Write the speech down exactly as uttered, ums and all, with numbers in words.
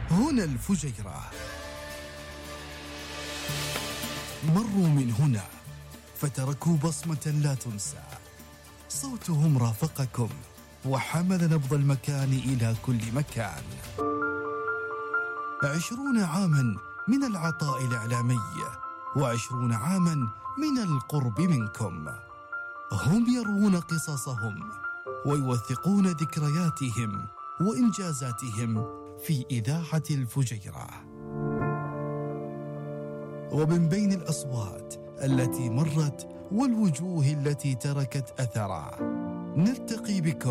هنا الفجيرة. مروا من هنا فتركوا بصمة لا تنسى، صوتهم رافقكم وحمل نبض المكان إلى كل مكان. عشرون عاما من العطاء الإعلامي، وعشرون عاما من القرب منكم. هم يروون قصصهم ويوثقون ذكرياتهم وإنجازاتهم في إذاعة الفجيرة. ومن بين الأصوات التي مرت والوجوه التي تركت أثرا، نلتقي بكم